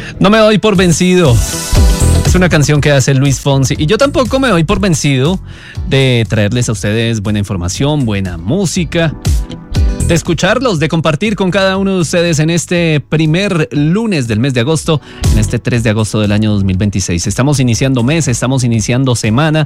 No me doy por vencido. Es una canción que hace Luis Fonsi y yo tampoco me doy por vencido de traerles a ustedes buena información, buena música, de escucharlos, de compartir con cada uno de ustedes en este primer lunes del mes de agosto, en este 3 de agosto del año 2026. Estamos iniciando mes, estamos iniciando semana.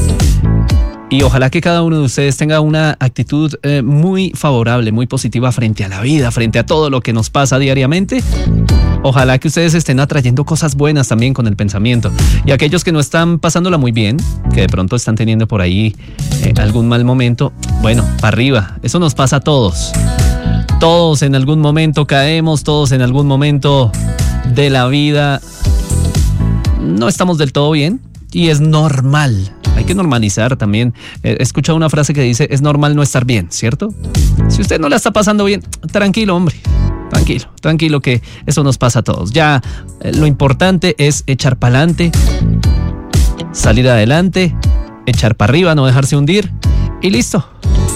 Y ojalá que cada uno de ustedes tenga una actitud muy favorable, muy positiva frente a la vida, frente a todo lo que nos pasa diariamente. Ojalá que ustedes estén atrayendo cosas buenas también con el pensamiento. Y aquellos que no están pasándola muy bien, que de pronto están teniendo por ahí algún mal momento, bueno, para arriba. Eso nos pasa a todos. Todos en algún momento caemos, todos en algún momento de la vida no estamos del todo bien y es normal. Hay que normalizar también. He escuchado una frase que dice, es normal no estar bien, ¿cierto? Si usted no la está pasando bien, tranquilo, hombre. Tranquilo que eso nos pasa a todos. Ya lo importante es echar para adelante, salir adelante, echar para arriba, no dejarse hundir y listo.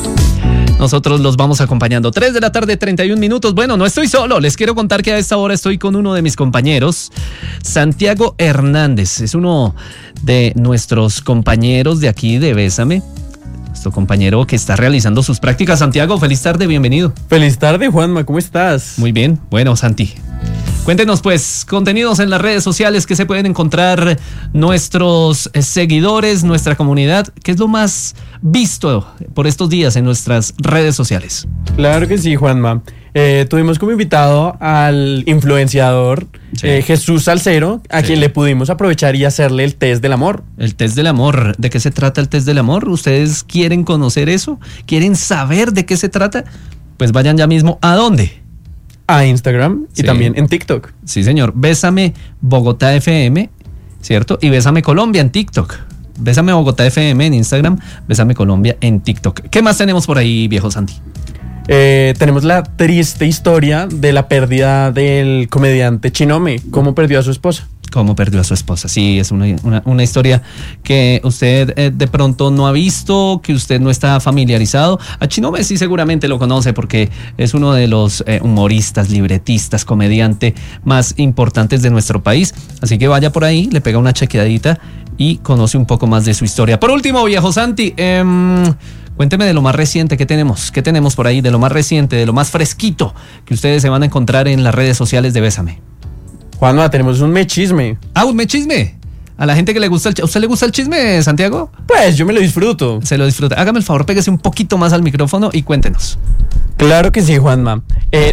Nosotros los vamos acompañando. 3 de la tarde, 31 minutos. Bueno, no estoy solo. Les quiero contar que a esta hora estoy con uno de mis compañeros, Santiago Hernández. Es uno de nuestros compañeros de aquí de Bésame. Nuestro compañero que está realizando sus prácticas. Santiago, feliz tarde, bienvenido. Feliz tarde, Juanma, ¿cómo estás? Muy bien. Bueno, Santi, cuéntenos pues, contenidos en las redes sociales que se pueden encontrar nuestros seguidores, nuestra comunidad. ¿Qué es lo más visto por estos días en nuestras redes sociales? Claro que sí, Juanma. Tuvimos como invitado al influenciador Jesús Salcero, a quien le pudimos aprovechar y hacerle el test del amor. El test del amor. ¿De qué se trata el test del amor? ¿Ustedes quieren conocer eso? ¿Quieren saber de qué se trata? Pues vayan ya mismo. ¿A dónde? A Instagram y también en TikTok. Sí, señor. Bésame Bogotá FM, ¿cierto? Y Bésame Colombia en TikTok. Bésame Bogotá FM en Instagram, Bésame Colombia en TikTok. ¿Qué más tenemos por ahí, viejo Santi? Tenemos la triste historia de la pérdida del comediante Chinome. ¿Cómo perdió a su esposa? ¿Cómo perdió a su esposa? Sí, es una historia que usted de pronto no ha visto, que usted no está familiarizado. A Chinome sí seguramente lo conoce porque es uno de los humoristas, libretistas, comediante más importantes de nuestro país. Así que vaya por ahí, le pega una chequeadita y conoce un poco más de su historia. Por último, viejo Santi, cuénteme de lo más reciente que tenemos. ¿Qué tenemos por ahí? De lo más reciente, de lo más fresquito que ustedes se van a encontrar en las redes sociales de Bésame. Juanma, tenemos un mechisme. Ah, un mechisme. A la gente que le gusta ¿A usted le gusta el chisme, Santiago? Pues yo me lo disfruto. Se lo disfruta. Hágame el favor, pégase un poquito más al micrófono y cuéntenos. Claro que sí, Juanma.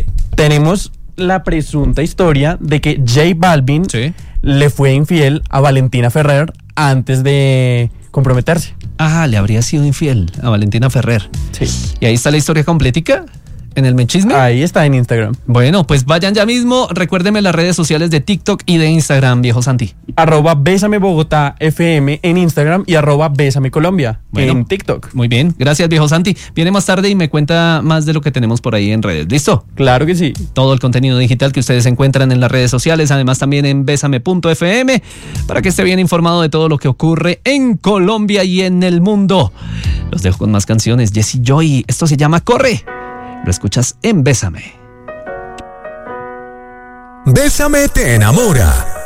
Tenemos la presunta historia de que J Balvin le fue infiel a Valentina Ferrer antes de comprometerse. Ah, le habría sido infiel a Valentina Ferrer. Sí. ¿Y ahí está la historia completica? ¿En el mechisme? Ahí está en Instagram. Bueno, pues vayan ya mismo. Recuérdeme las redes sociales de TikTok y de Instagram, viejo Santi. @Bésame Bogotá FM en Instagram y @Bésame Colombia en TikTok. Muy bien, gracias, viejo Santi. Viene más tarde y me cuenta más de lo que tenemos por ahí en redes. ¿Listo? Claro que sí. Todo el contenido digital que ustedes encuentran en las redes sociales, además también en Bésame.fm, para que esté bien informado de todo lo que ocurre en Colombia y en el mundo. Los dejo con más canciones. Jessie Joy, esto se llama Corre. Lo escuchas en Bésame. Bésame te enamora.